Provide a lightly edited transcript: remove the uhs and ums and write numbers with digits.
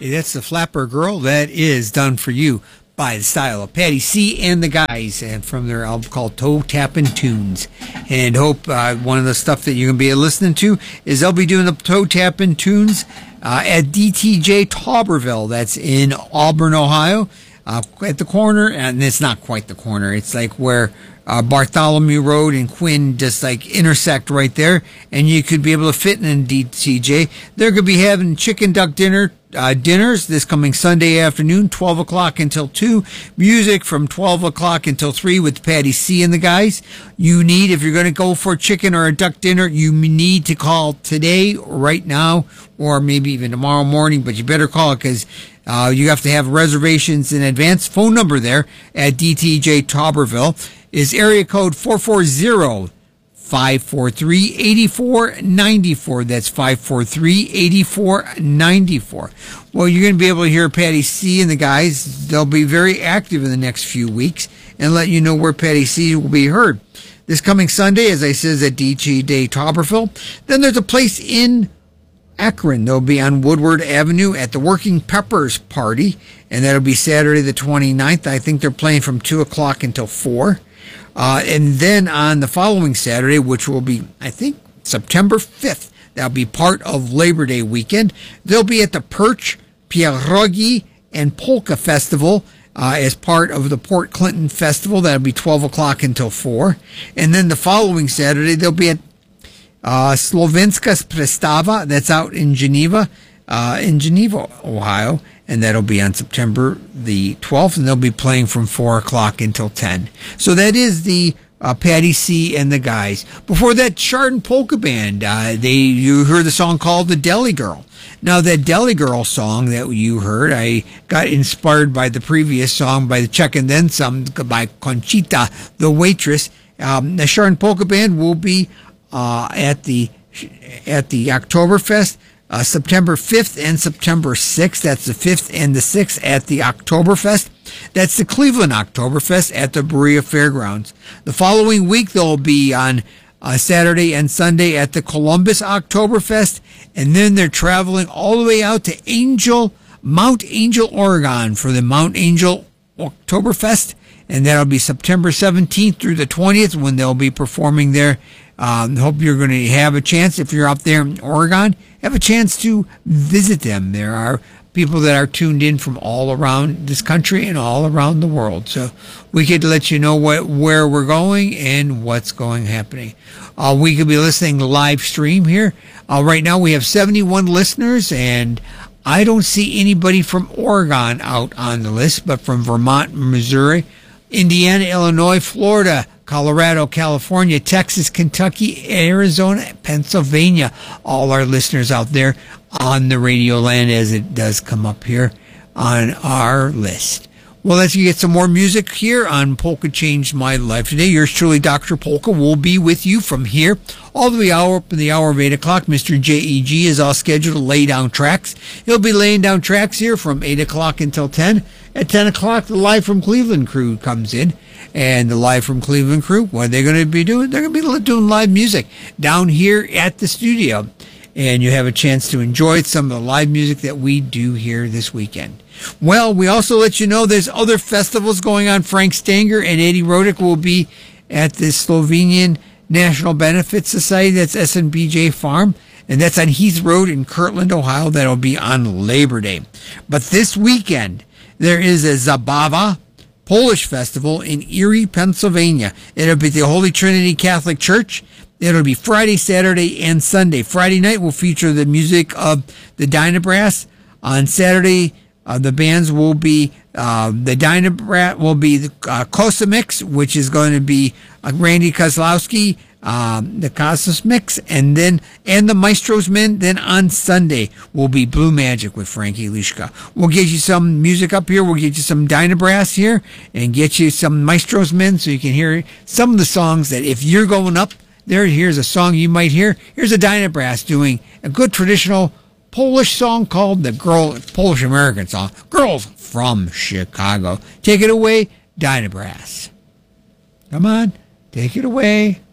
That's the Flapper Girl. That is Done For You by the style of Patty C and the Guys, and from their album called Toe Tappin' Tunes. And hope one of the stuff that you're going to be listening to is they'll be doing the Toe Tappin' Tunes at DTJ Tauberville. That's in Auburn, Ohio, at the corner, and it's not quite the corner. It's like where Bartholomew Road and Quinn just like intersect right there, and you could be able to fit in DTJ. They're going to be having chicken duck dinners this coming Sunday afternoon, 12 o'clock until 2. Music from 12 o'clock until 3 with Patty C and the Guys. You need, if you're going to go for chicken or a duck dinner, you need to call today, right now, or maybe even tomorrow morning, but you better call it because you have to have reservations in advance. Phone number there at DTJ Tauberville is area code 440-543-8494. That's 543-8494. Well, you're going to be able to hear Patty C and the Guys. They'll be very active in the next few weeks and let you know where Patty C will be heard. This coming Sunday, as I said, at DTJ Tauberville. Then there's a place in Akron. They'll be on Woodward Avenue at the Working Peppers Party, and that'll be Saturday the 29th. I think they're playing from 2 o'clock until 4. And then on the following Saturday, which will be, I think, September 5th, that'll be part of Labor Day weekend, they'll be at the Perch, Pierogi, and Polka Festival as part of the Port Clinton Festival. That'll be 12 o'clock until 4. And then the following Saturday, they'll be at Slovenska Prestava, that's out in Geneva, Ohio, and that'll be on September the 12th, and they'll be playing from 4 o'clock until 10. So that is the Patty C and the Guys. Before that, Chardon Polka Band, you heard the song called The Deli Girl. Now, that Deli Girl song that you heard, I got inspired by the previous song by the Check and Then Some by Conchita, the Waitress. The Chardon Polka Band will be at the Oktoberfest, September 5th and September 6th. That's the 5th and the 6th at the Oktoberfest. That's the Cleveland Oktoberfest at the Berea Fairgrounds. The following week, they'll be on Saturday and Sunday at the Columbus Oktoberfest, and then they're traveling all the way out to Mount Angel, Oregon for the Mount Angel Oktoberfest, and that'll be September 17th through the 20th when they'll be performing there. Hope you're going to have a chance, if you're up there in Oregon, have a chance to visit them. There are people that are tuned in from all around this country and all around the world. So we could let you know where we're going and what's happening. We could be listening live stream here. Right now we have 71 listeners, and I don't see anybody from Oregon out on the list, but from Vermont, Missouri, Indiana, Illinois, Florida, Colorado, California, Texas, Kentucky, Arizona, Pennsylvania. All our listeners out there on the radio land as it does come up here on our list. Well, let's get some more music here on Polka Changed My Life Today. Yours truly, Dr. Polka, will be with you from here all the way up in the hour of 8 o'clock. Mr. JEG is all scheduled to lay down tracks. He'll be laying down tracks here from 8 o'clock until 10. At 10 o'clock, the Live from Cleveland crew comes in. And the Live from Cleveland crew, what are they going to be doing? They're going to be doing live music down here at the studio. And you have a chance to enjoy some of the live music that we do here this weekend. Well, we also let you know there's other festivals going on. Frank Stanger and Eddie Rodick will be at the Slovenian National Benefit Society. That's SNBJ Farm. And that's on Heath Road in Kirtland, Ohio. That'll be on Labor Day. But this weekend, there is a Zabava Polish Festival in Erie, Pennsylvania. It'll be at the Holy Trinity Catholic Church. It'll be Friday, Saturday, and Sunday. Friday night will feature the music of the Dynabrass. On Saturday, the bands will be the Dynabrass will be the Kosamix, which is going to be Randy Kozlowski, the Cosmos Mix, and the Maestro's Men. Then on Sunday will be Blue Magic with Frankie Lishka. We'll get you some music up here. We'll get you some Dynabrass here and get you some Maestro's Men so you can hear some of the songs that if you're going up there, here's a song you might hear. Here's a Dynabrass doing a good traditional Polish song called the Polish American song, Girls from Chicago. Take it away, Dynabrass. Come on, take it away.